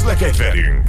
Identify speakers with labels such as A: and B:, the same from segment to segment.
A: Közlekedj velünk!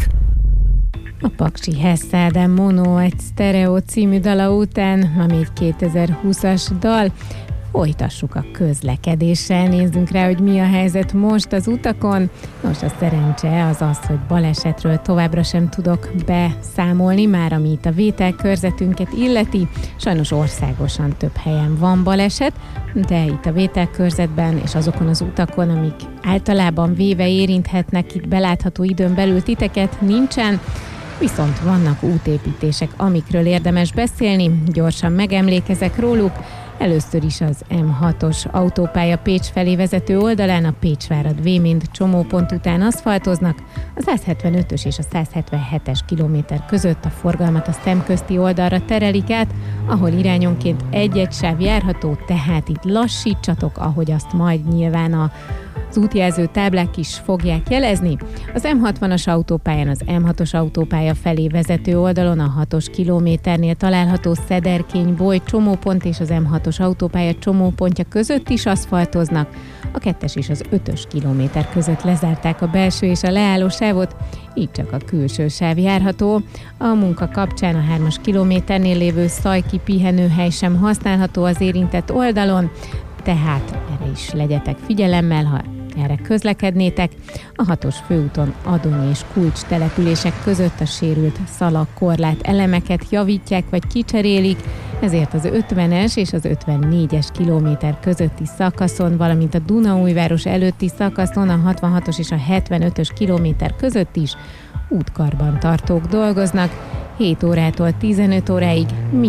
B: A Paksi Hess Ádám Mono egy Stereo című dala után, ami egy 2020-as dal. Folytassuk a közlekedéssel, nézzünk rá, hogy mi a helyzet most az utakon. Nos, a szerencse az, hogy balesetről továbbra sem tudok beszámolni, már ami itt a vételkörzetünket illeti. Sajnos országosan több helyen van baleset, de itt a vételkörzetben és azokon az utakon, amik általában véve érinthetnek itt belátható időn belül titeket, nincsen. Viszont vannak útépítések, amikről érdemes beszélni, gyorsan megemlékezek róluk. Először is az M6-os autópálya Pécs felé vezető oldalán a Pécsvárad Vémind csomópont után aszfaltoznak, a 175-ös és a 177-es kilométer között a forgalmat a szemközti oldalra terelik át, ahol irányonként egy-egy sáv járható, tehát itt lassítsatok, ahogy azt majd nyilván az útjelző táblák is fogják jelezni. Az M60-as autópályán az M6-os autópálya felé vezető oldalon a 6-os kilométernél található Szederkény-Boly csomópont és az M6-os autópálya csomópontja között is aszfaltoznak. A 2-es és az 5-ös kilométer között lezárták a belső és a leálló sávot, így csak a külső sáv járható. A munka kapcsán a 3-as kilométernél lévő Szajki pihenőhely sem használható az érintett oldalon, tehát erre is legyetek figyelemmel, ha erre közlekednétek. A 6-os főúton Adony és Kulcs települések között a sérült szalagkorlát elemeket javítják vagy kicserélik, ezért az 50-es és az 54-es kilométer közötti szakaszon, valamint a Dunaújváros előtti szakaszon a 66-os és a 75-ös kilométer között is útkarbantartók dolgoznak. 7 órától 15 óráig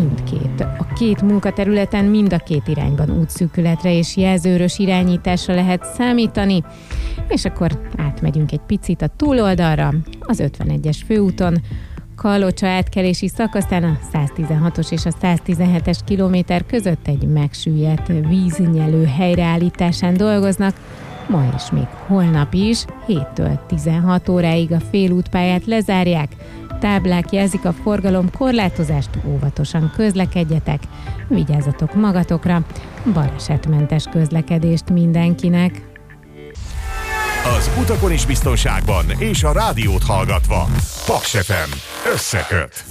B: a két munkaterületen mind a két irányban útszűkületre és jelzőrös irányításra lehet számítani. És akkor átmegyünk egy picit a túloldalra, az 51-es főúton, Kalocsa átkelési szakaszán a 116-os és a 117-es kilométer között egy megsüllyedt víznyelő helyreállításán dolgoznak, ma és még holnap is 7-től 16 óráig a félútpályát lezárják. Táblák jelzik a forgalom korlátozást, óvatosan közlekedjetek, vigyázzatok magatokra, balesetmentes közlekedést mindenkinek.
A: Az utakon is biztonságban és a rádiót hallgatva. Paks FM összeköt.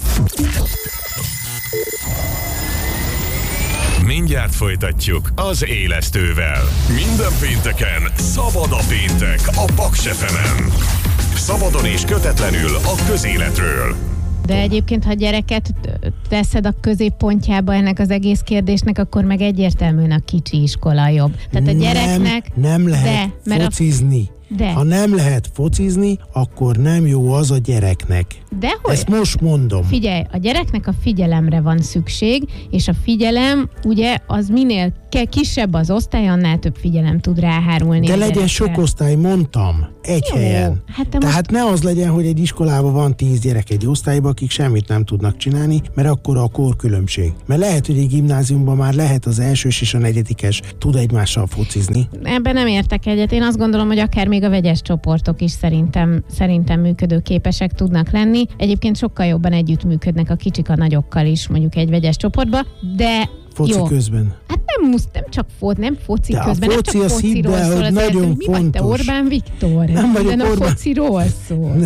A: Mindjárt folytatjuk az élesztővel. Minden pénteken szabad a péntek a Paks FM-en. Szabadon és kötetlenül a közéletről.
B: De egyébként, ha gyereket teszed a középpontjába ennek az egész kérdésnek, akkor meg egyértelműen a kicsi iskola jobb. Tehát a gyereknek...
C: Nem lehet focizni. Ha nem lehet focizni, akkor nem jó az a gyereknek.
B: Dehogy?
C: Ezt most mondom.
B: Figyelj, a gyereknek a figyelemre van szükség, és a figyelem, ugye, az minél kisebb az osztály, annál több figyelem tud ráhárulni.
C: De legyen sok osztály, mondtam, egy helyen. Tehát ne az legyen, hogy egy iskolában van 10 gyerek egy osztályban, akik semmit nem tudnak csinálni, mert akkor a korkülönbség. Mert lehet, hogy egy gimnáziumban már lehet az elsős és a negyedikes tud egymással focizni.
B: Ebben nem értek egyet. Én azt gondolom, hogy akár még a vegyes csoportok is szerintem működőképesek tudnak lenni. Egyébként sokkal jobban együttműködnek a kicsik a nagyokkal is, mondjuk egy vegyes csoportba, de
C: foci közben.
B: Hát nem csak foci
C: de
B: közben,
C: a foci
B: nem csak fociról szól,
C: hogy nagyon fontos.
B: Mi vagy te, Orbán Viktor?
C: Nem vagyok
B: Orbán. A fociról szól.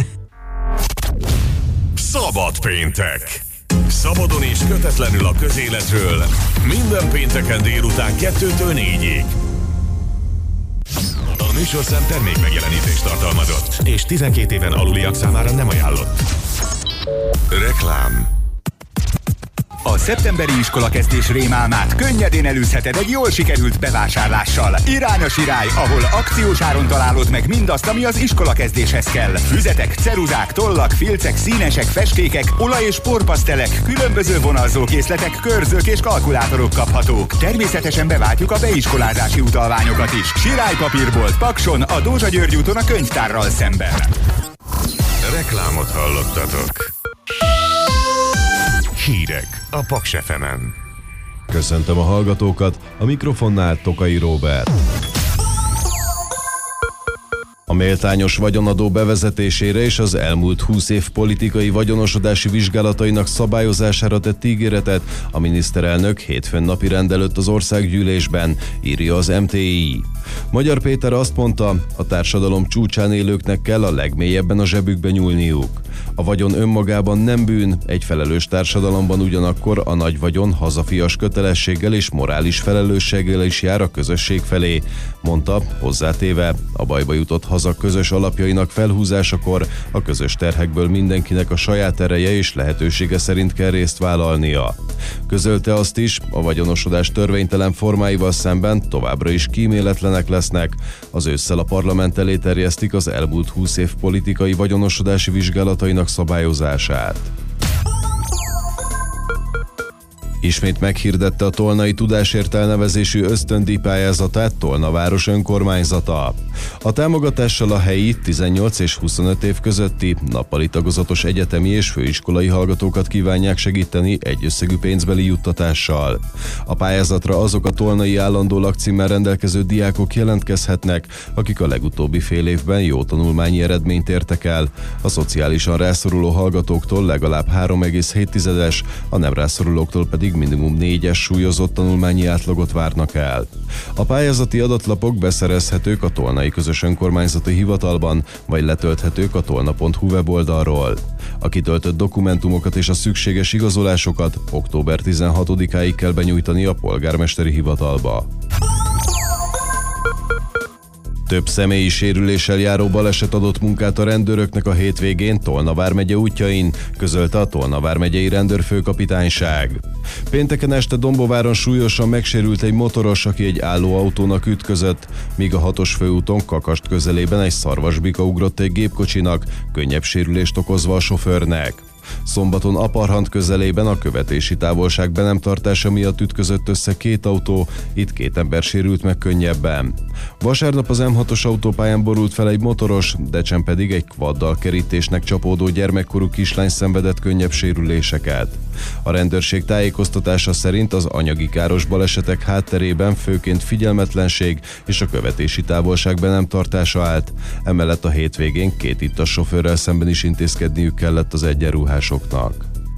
A: Szabad péntek. Szabadon és kötetlenül a közéletről. Minden pénteken délután 2-től 4-ig. A műsorszám termék megjelenítést tartalmazott, és 12 éven aluliak számára nem ajánlott. Reklám.
D: A szeptemberi iskolakezdés rémálmát könnyedén elűzheted egy jól sikerült bevásárlással. Irány a Sirály, ahol akciós áron találod meg mindazt, ami az iskolakezdéshez kell. Füzetek, ceruzák, tollak, filcek, színesek, festékek, olaj- és porpasztelek, különböző vonalzókészletek, körzők és kalkulátorok kaphatók. Természetesen beváltjuk a beiskolázási utalványokat is. Sirály papírbolt Pakson, a Dózsa György úton a könyvtárral szemben.
A: Reklámot hallottatok. Hírek a Paks FM-en.
E: Köszöntöm a hallgatókat, a mikrofonnál Tokai Róbert. A méltányos vagyonadó bevezetésére és az elmúlt 20 év politikai vagyonosodási vizsgálatainak szabályozására tett ígéretet a miniszterelnök hétfőn napirend előtt az országgyűlésben, írja az MTI. Magyar Péter azt mondta, a társadalom csúcsán élőknek kell a legmélyebben a zsebükbe nyúlniuk. A vagyon önmagában nem bűn, egy felelős társadalomban ugyanakkor a nagy vagyon hazafias kötelességgel és morális felelősséggel is jár a közösség felé, mondta, hozzátéve, a bajba jutott haza közös alapjainak felhúzásakor a közös terhekből mindenkinek a saját ereje és lehetősége szerint kell részt vállalnia. Közölte azt is, a vagyonosodás törvénytelen formáival szemben továbbra is kíméletlenek lesznek. Az ősszel a parlament elé terjesztik az elmúlt 20 év politikai vagyonosodási vizsgálatainak szabályozását. Ismét meghirdette a Tolnai Tudásért elnevezésű ösztöndíj pályázatát Tolna város önkormányzata. A támogatással a helyi 18 és 25 év közötti nappali tagozatos egyetemi és főiskolai hallgatókat kívánják segíteni egyösszegű pénzbeli juttatással. A pályázatra azok a tolnai állandó lakcímmel rendelkező diákok jelentkezhetnek, akik a legutóbbi fél évben jó tanulmányi eredményt értek el. A szociálisan rászoruló hallgatóktól legalább 3,7-es, a nem rászorulóktól pedig minimum 4-es súlyozott tanulmányi átlagot várnak el. A pályázati adatlapok beszerezhetők a Tolnai Közös Önkormányzati Hivatalban, vagy letölthetők a tolna.hu weboldalról. A kitöltött dokumentumokat és a szükséges igazolásokat október 16-áig kell benyújtani a polgármesteri hivatalba. Több személyi sérüléssel járó baleset adott munkát a rendőröknek a hétvégén Tolna vármegye útjain, közölte a Tolna vármegyei rendőrfőkapitányság. Pénteken este Dombováron súlyosan megsérült egy motoros, aki egy álló autónak ütközött, míg a 6-os főúton Kakast közelében egy szarvasbika ugrott egy gépkocsinak, könnyebb sérülést okozva a sofőrnek. Szombaton Aparhant közelében a követési távolság be nem tartása miatt ütközött össze két autó, itt 2 ember sérült meg könnyebben. Vasárnap az M6-os autópályán borult fel egy motoros, Decsen pedig egy kvaddal kerítésnek csapódó gyermekkorú kislány szenvedett könnyebb sérüléseket. A rendőrség tájékoztatása szerint az anyagi káros balesetek hátterében főként figyelmetlenség és a követési távolság be nem tartása állt. Emellett a hétvégén 2 ittas sofőrrel szemben is intézkedniük kellett az egyenruhásoknak.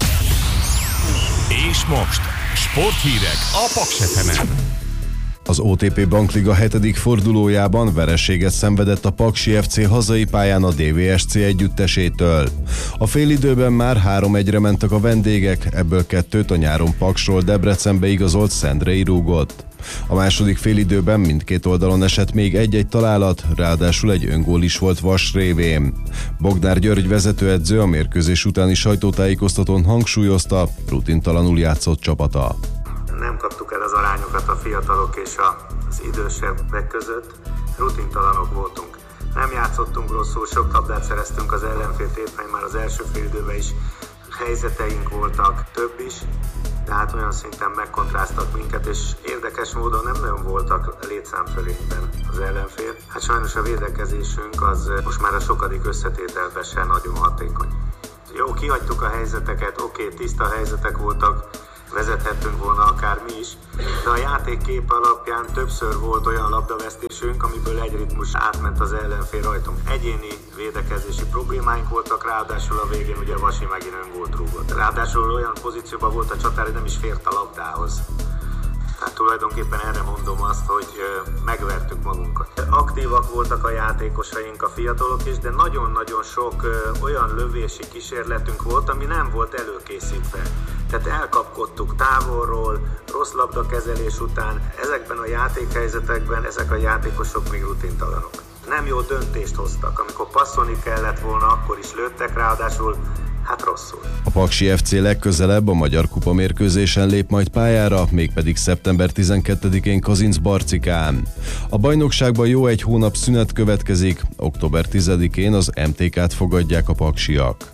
A: És most sporthírek a Paks FM-en.
E: Az OTP Bankliga 7. fordulójában vereséget szenvedett a Paksi FC hazai pályán a DVSC együttesétől. A félidőben már 3-1-re mentek a vendégek, ebből 2-t a nyáron Paksról Debrecenbe igazolt Szendrei rúgott. A második félidőben mindkét oldalon esett még egy-egy találat, ráadásul egy öngól is volt Vas révén. Bognár György vezetőedző a mérkőzés utáni sajtótájékoztatón hangsúlyozta, rutintalanul játszott csapata.
F: Nem kaptuk el az arányokat a fiatalok és az idősebbek között, rutintalanok voltunk. Nem játszottunk rosszul, sok labdát szereztünk az ellenfél térfelén, már az első fél időben is helyzeteink voltak, több is, tehát olyan szinten megkontráztak minket, és érdekes módon nem nagyon voltak létszámfölényben az ellenfél. Hát sajnos a védekezésünk az most már a sokadik összetételben sem nagyon hatékony. Jó, kihagytuk a helyzeteket, oké, tiszta helyzetek voltak, vezethettünk volna akár mi is, de a játékkép alapján többször volt olyan labdavesztésünk, amiből egy ritmus átment az ellenfél rajtunk. Egyéni védekezési problémáink voltak, ráadásul a végén ugye Vasi megint öngólt rúgott. Ráadásul olyan pozícióban volt a csatár, hogy nem is fért a labdához. Tehát tulajdonképpen erre mondom azt, hogy megvertük magunkat. Aktívak voltak a játékosaink, a fiatalok is, de nagyon-nagyon sok olyan lövési kísérletünk volt, ami nem volt előkészítve. Tehát elkapkodtuk távolról, rossz labdakezelés után, ezekben a játékhelyzetekben ezek a játékosok még rutintalanok. Nem jó döntést hoztak, amikor passzolni kellett volna, akkor is lőttek, ráadásul hát rosszul.
E: A Paksi FC legközelebb a Magyar Kupa mérkőzésen lép majd pályára, mégpedig szeptember 12-én Kazincbarcikán. A bajnokságban jó egy hónap szünet következik, október 10-én az MTK-t fogadják a paksiak.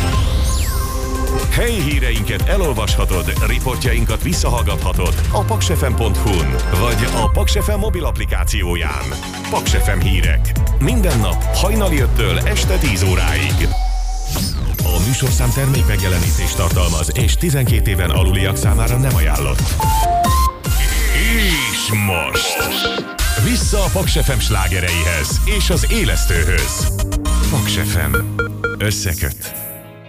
A: Helyi híreinket elolvashatod, riportjainkat visszahallgathatod a paksfm.hu-n, vagy a Paks FM mobil applikációján. Paks FM hírek. Minden nap hajnali 5-től este 10 óráig. A műsorszám termék megjelenítést tartalmaz, és 12 éven aluliak számára nem ajánlott. És most Vissza a Paks FM slágereihez és az élesztőhöz. Paks FM. Összeköt.